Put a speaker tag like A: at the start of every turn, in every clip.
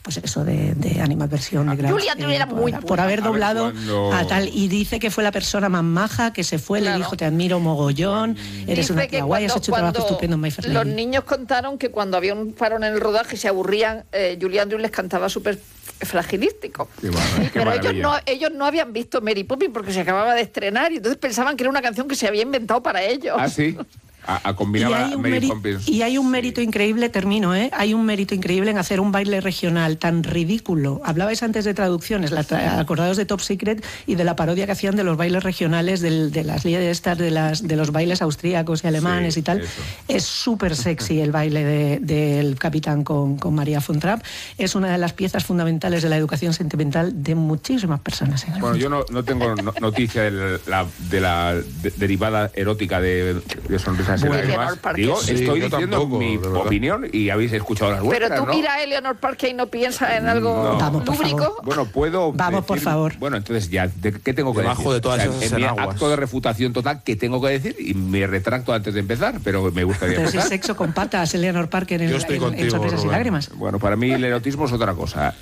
A: pues eso de animadversión de
B: Julie Andrews era muy
A: por haber doblado a tal, y dice que fue la persona más maja que se fue, le dijo: te admiro mogollón, eres una tía guay, has hecho un trabajo estupendo en My Fair Lady.
B: Los niños contaron que cuando había un parón en el rodaje y se aburrían, Julie Andrews les cantaba súper fragilístico. Pero ellos no habían visto Mary Poppins porque se acababa de estrenar y entonces pensaban que era una canción que se había inventado para ellos.
C: ¿Ah, sí? A combinar a Mary Poppins.
A: Y hay un mérito increíble, hay un mérito increíble en hacer un baile regional tan ridículo. Hablabais antes de traducciones, acordados de Top Secret y de la parodia que hacían de los bailes regionales, de las líderes estas, de los bailes austríacos y alemanes y tal. Eso. Es súper sexy el baile del Capitán con María von Trapp. Es una de las piezas fundamentales de la educación sentimental de muchísimas personas en el mundo.
C: Yo no tengo noticia de la derivada erótica de Sonrisas. Digo, estoy diciendo mi opinión y habéis escuchado las vuestras.
B: Pero tú mira a Eleanor Parker y no piensas en algo lúbrico.
C: Bueno, puedo.
A: Vamos, por favor.
C: Bueno, entonces ya, ¿qué tengo que decir?
D: De todas esas
C: en mi acto de refutación total, ¿qué tengo que decir? Y me retracto antes de empezar, pero me gustaría.
A: Pero si es sexo con patas, Eleanor Parker en Sonrisas y Lágrimas.
C: Bueno, para mí el erotismo es otra cosa.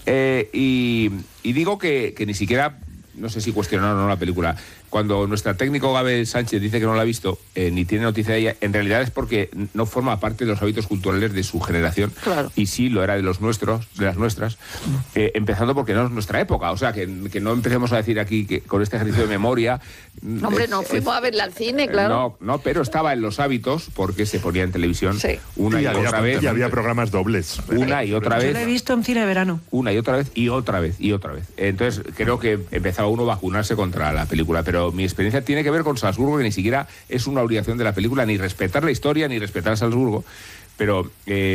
C: Y digo que ni siquiera, no sé si cuestionaron o no la película. Cuando nuestra técnico Gabriel Sánchez dice que no la ha visto, ni tiene noticia de ella, en realidad es porque no forma parte de los hábitos culturales de su generación.
B: Claro.
C: Y sí lo era de los nuestros, de las nuestras, empezando porque no es nuestra época. O sea, que no empecemos a decir aquí que con este ejercicio de memoria...
B: Hombre, no fuimos a verla al cine, claro.
C: No, pero estaba en los hábitos porque se ponía en televisión una y otra vez.
E: Y había programas dobles.
C: Una y otra vez.
A: Yo lo he visto en cine de verano.
C: Una y otra vez, y otra vez, y otra vez. Entonces, creo que empezaba uno a vacunarse contra la película, pero mi experiencia tiene que ver con Salzburgo, que ni siquiera es una obligación de la película, ni respetar la historia, ni respetar a Salzburgo, pero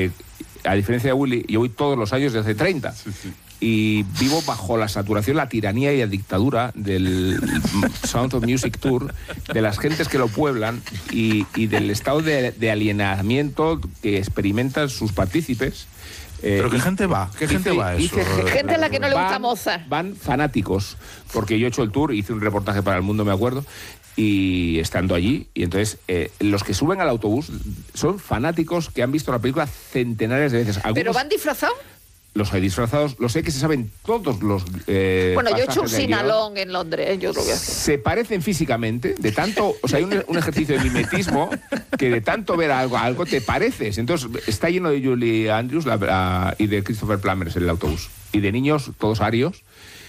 C: a diferencia de Willy, yo voy todos los años desde hace 30. Sí. Y vivo bajo la saturación, la tiranía y la dictadura del Sound of Music Tour, de las gentes que lo pueblan y del estado de alienamiento que experimentan sus partícipes.
D: ¿Pero qué gente va? ¿Qué gente va a eso?
B: Gente a la que no le gusta Mozart.
C: Van fanáticos, porque yo he hecho el tour, hice un reportaje para El Mundo, me acuerdo, y estando allí, y entonces los que suben al autobús son fanáticos que han visto la película centenares de veces. Algunos,
B: ¿pero van disfrazados?
C: Los hay disfrazados, los sé que se saben todos los
B: bueno, yo he hecho un sinalón en Londres, yo lo voy a hacer.
C: Se parecen físicamente, de tanto, o sea, hay un ejercicio de mimetismo que de tanto ver algo te pareces. Entonces, está lleno de Julie Andrews y de Christopher Plummer en el autobús. Y de niños, todos arios.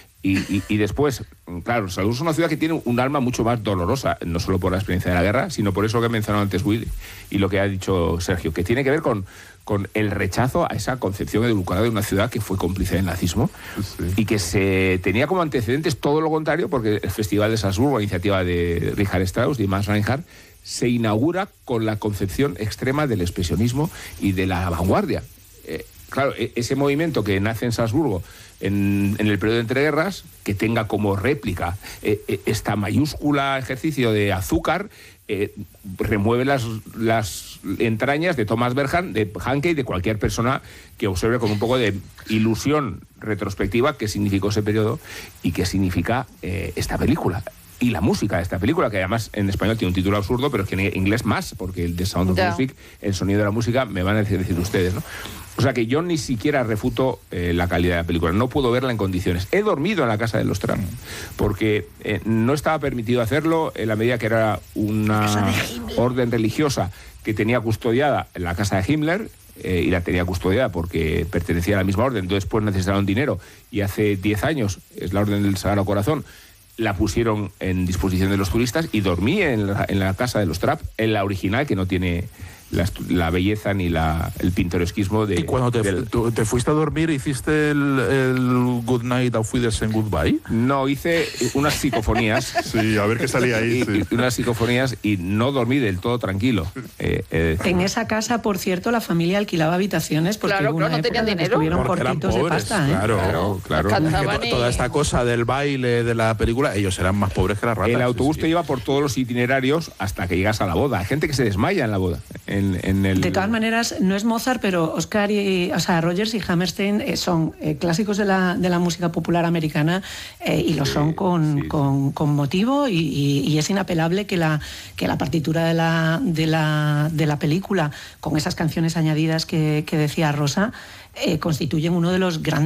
C: Y después, claro, Salzburgo es una ciudad que tiene un alma mucho más dolorosa, no solo por la experiencia de la guerra, sino por eso que he mencionado antes Willy y lo que ha dicho Sergio, que tiene que ver con el rechazo a esa concepción edulcorada de una ciudad que fue cómplice del nazismo y que se tenía como antecedentes todo lo contrario, porque el Festival de Salzburgo, la iniciativa de Richard Strauss y Max Reinhardt, se inaugura con la concepción extrema del expresionismo y de la vanguardia. Claro, ese movimiento que nace en Salzburgo en el periodo de entreguerras, que tenga como réplica esta mayúscula ejercicio de azúcar, remueve las entrañas de Thomas Berhan, de Hanke y de cualquier persona que observe con un poco de ilusión retrospectiva qué significó ese periodo y qué significa esta película. Y la música de esta película, que además en español tiene un título absurdo, pero que en inglés más, porque el de Sound of Music, el sonido de la música, me van a decir ustedes, ¿no? O sea que yo ni siquiera refuto la calidad de la película, no puedo verla en condiciones. He dormido en la casa de los Trapp, porque no estaba permitido hacerlo en la medida que era una orden religiosa que tenía custodiada en la casa de Himmler, y la tenía custodiada porque pertenecía a la misma orden, entonces pues necesitaron dinero, y hace 10 años, es la orden del Sagrado Corazón, la pusieron en disposición de los turistas y dormí en la casa de los Trapp, en la original, que no tiene la belleza ni el pintoresquismo de...
D: ¿Y cuando te fuiste a dormir hiciste el Good Night Auf Wiedersehen Goodbye?
C: No, hice unas psicofonías.
E: Sí, a ver qué salía ahí.
C: Unas psicofonías y no dormí del todo tranquilo.
A: En esa casa, por cierto, la familia alquilaba habitaciones porque
B: no tenían dinero.
A: Estuvieron cortitos de pasta.
D: Claro. Toda esta cosa del baile, de la película, ellos eran más pobres que las ratas.
C: El autobús te lleva por todos los itinerarios hasta que llegas a la boda. Hay gente que se desmaya en la boda.
A: De todas maneras, no es Mozart, pero Rodgers y Hammerstein son clásicos de la música popular americana, y lo son con motivo, y es inapelable que la partitura de la película, con esas canciones añadidas que decía Rosa, constituyen uno de los grandes